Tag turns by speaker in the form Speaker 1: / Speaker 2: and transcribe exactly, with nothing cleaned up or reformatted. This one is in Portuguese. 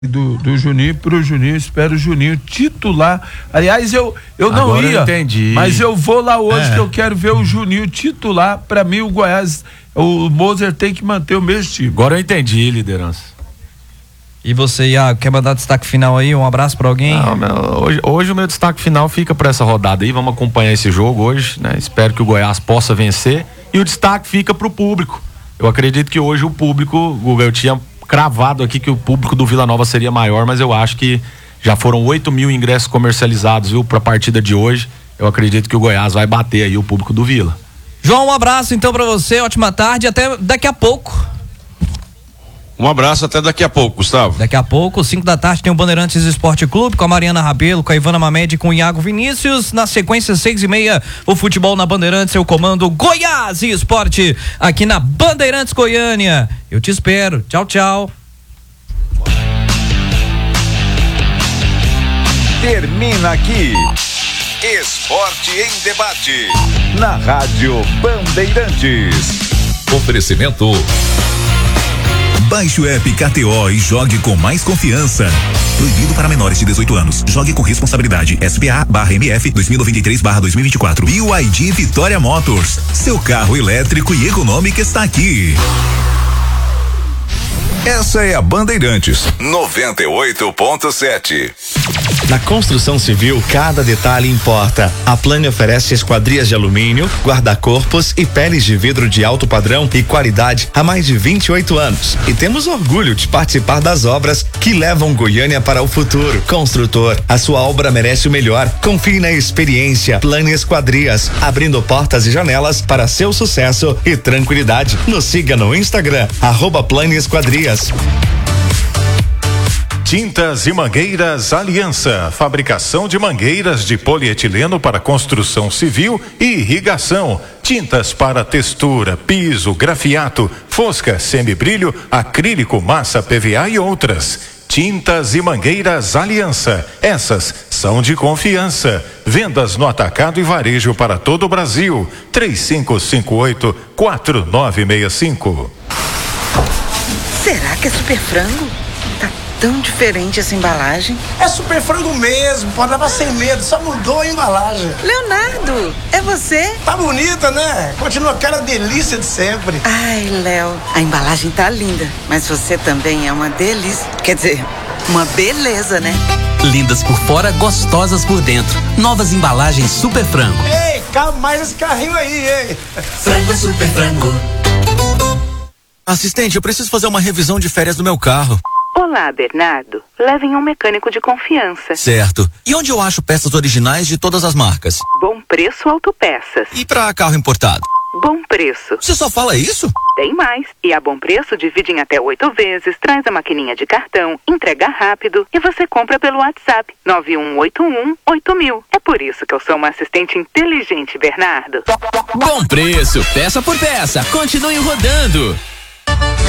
Speaker 1: Do, do Juninho pro Juninho, espero o Juninho titular. Aliás, eu, eu não
Speaker 2: Agora
Speaker 1: ia,
Speaker 2: eu entendi.
Speaker 1: Mas eu vou lá hoje
Speaker 2: é.
Speaker 1: que eu quero ver o Juninho titular. Pra mim, o Goiás, o Moser tem que manter o mesmo time.
Speaker 2: Agora eu entendi, liderança.
Speaker 3: E você, Iago, quer mandar destaque final aí? Um abraço pra alguém?
Speaker 2: Não, meu, hoje, hoje o meu destaque final fica pra essa rodada aí. Vamos acompanhar esse jogo hoje, né? Espero que o Goiás possa vencer. E o destaque fica pro público. Eu acredito que hoje o público, Guga, eu tinha cravado aqui que o público do Vila Nova seria maior, mas eu acho que já foram oito mil ingressos comercializados, viu, pra partida de hoje. Eu acredito que o Goiás vai bater aí o público do Vila.
Speaker 3: João, um abraço então pra você, ótima tarde, até daqui a pouco.
Speaker 4: Um abraço, até daqui a pouco, Gustavo.
Speaker 3: Daqui a pouco, cinco da tarde, tem o Bandeirantes Esporte Clube com a Mariana Rabelo, com a Ivana Mamede, com o Iago Vinícius. Na sequência, seis e meia, o futebol na Bandeirantes, eu comando Goiás e Esporte aqui na Bandeirantes Goiânia. Eu te espero. Tchau, tchau.
Speaker 5: Termina aqui. Esporte em debate. Na Rádio Bandeirantes.
Speaker 6: Oferecimento. Baixe o app K T O e jogue com mais confiança. Proibido para menores de dezoito anos. Jogue com responsabilidade. S P A barra M F dois mil e noventa e três barra dois mil e vinte e quatro. B Y D Vitória Motors. Seu carro elétrico e econômico está aqui.
Speaker 5: Essa é a Bandeirantes noventa e oito ponto sete.
Speaker 7: Na construção civil, cada detalhe importa. A Plane oferece esquadrias de alumínio, guarda-corpos e peles de vidro de alto padrão e qualidade há mais de vinte e oito anos. E temos orgulho de participar das obras que levam Goiânia para o futuro. Construtor, a sua obra merece o melhor. Confie na experiência. Plane Esquadrias, abrindo portas e janelas para seu sucesso e tranquilidade. Nos siga no Instagram, arroba Plane Esquadrias.
Speaker 8: Tintas e Mangueiras Aliança, fabricação de mangueiras de polietileno para construção civil e irrigação, tintas para textura, piso, grafiato, fosca, semibrilho, acrílico, massa, P V A e outras. Tintas e Mangueiras Aliança, essas são de confiança. Vendas no atacado e varejo para todo o Brasil. três cinco cinco oito, quatro nove seis cinco.
Speaker 9: Será que é super frango? Tá tão diferente essa embalagem.
Speaker 10: É super frango mesmo, pode levar sem medo, só mudou a embalagem.
Speaker 9: Leonardo, é você?
Speaker 10: Tá bonita, né? Continua aquela delícia de sempre.
Speaker 9: Ai, Léo, a embalagem tá linda, mas você também é uma delícia. Quer dizer, uma beleza, né?
Speaker 11: Lindas por fora, gostosas por dentro. Novas embalagens Super Frango.
Speaker 10: Ei, calma mais esse carrinho aí, ei.
Speaker 11: Frango Super Frango.
Speaker 12: Assistente, eu preciso fazer uma revisão de férias do meu carro.
Speaker 13: Olá, Bernardo. Levem um mecânico de confiança.
Speaker 12: Certo. E onde eu acho peças originais de todas as marcas?
Speaker 13: Bom Preço Autopeças.
Speaker 12: E pra carro importado?
Speaker 13: Bom Preço.
Speaker 12: Você só fala isso?
Speaker 13: Tem mais. E a Bom Preço divide em até oito vezes, traz a maquininha de cartão, entrega rápido e você compra pelo WhatsApp nove um oito um oito mil. É por isso que eu sou uma assistente inteligente, Bernardo.
Speaker 11: Bom Preço, peça por peça. Continue rodando.